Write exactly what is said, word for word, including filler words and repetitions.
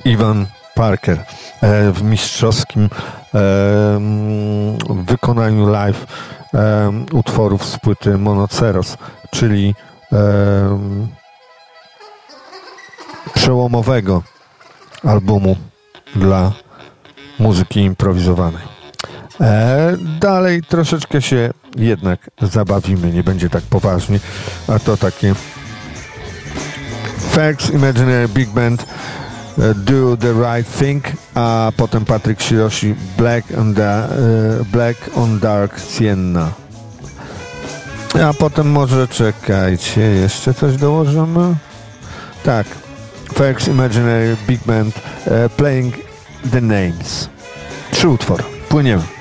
Ivan Parker e, w mistrzowskim e, wykonaniu live e, utworów z płyty Monoceros, czyli e, przełomowego albumu dla muzyki improwizowanej. E, dalej troszeczkę się jednak zabawimy, nie będzie tak poważnie, a to takie Fergs Imaginary Big Band Do the Right Thing, a potem Patrick Shiroshi Black on, the, uh, Black on Dark Sienna. A potem może czekajcie, jeszcze coś dołożymy? Tak, Fergs Imaginary Big Band uh, Playing the Names. Trzy utwory. Płyniemy.